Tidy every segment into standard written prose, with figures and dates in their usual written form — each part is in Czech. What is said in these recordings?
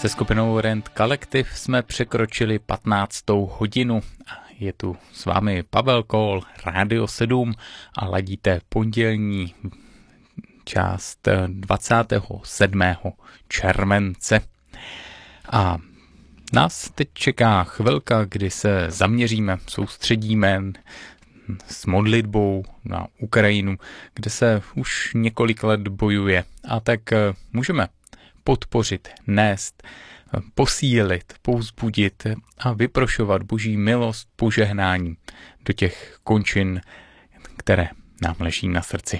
Se skupinou Rent Collective jsme překročili 15. hodinu. Je tu s vámi Pavel Kohl, Rádio 7 a ladíte pondělní část 27. července. A nás teď čeká chvilka, kdy se zaměříme, soustředíme s modlitbou na Ukrajinu, kde se už několik let bojuje. A tak můžeme podpořit, nést, posílit, povzbudit a vyprošovat Boží milost, požehnání do těch končin, které nám leží na srdci.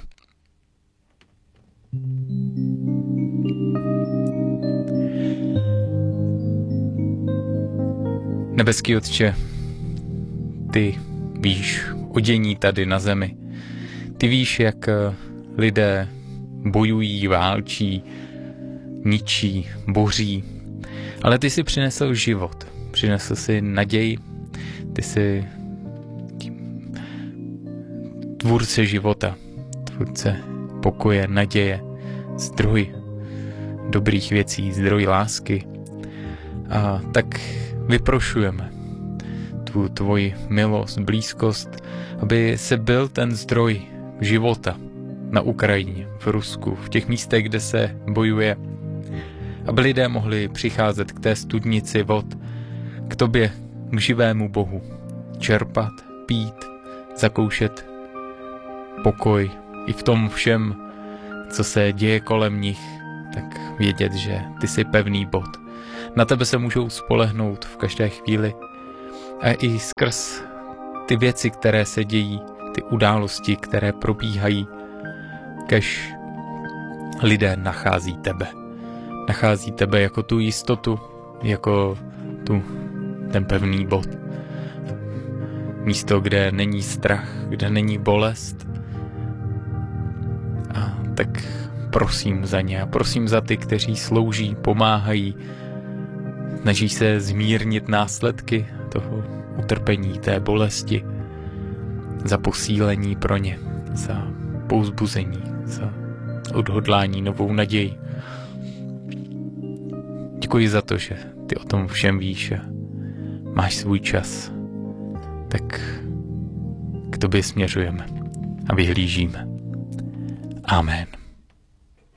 Nebeský Otče, ty víš o dění tady na zemi. Ty víš, jak lidé bojují, válčí, ničí, boří. Ale ty jsi přinesl život, přinesl si naději, ty jsi tvůrce života, tvůrce pokoje, naděje, zdroj dobrých věcí, zdroj lásky. A tak vyprošujeme tu tvoji milost, blízkost, aby se byl ten zdroj života na Ukrajině, v Rusku, v těch místech, kde se bojuje, aby lidé mohli přicházet k té studnici vod, k tobě, k živému Bohu, čerpat, pít, zakoušet pokoj i v tom všem, co se děje kolem nich, tak vědět, že ty jsi pevný bod. Na tebe se můžou spolehnout v každé chvíli a i skrz ty věci, které se dějí, ty události, které probíhají, kež lidé nachází tebe. Nachází tebe jako tu jistotu, jako ten pevný bod. Místo, kde není strach, kde není bolest. A tak prosím za ně a prosím za ty, kteří slouží, pomáhají, snaží se zmírnit následky toho utrpení, té bolesti, za posílení pro ně, za povzbuzení, za odhodlání, novou naději. Děkuji za to, že ty o tom všem víš a máš svůj čas. Tak k tobě směřujeme a vyhlížíme. Amen.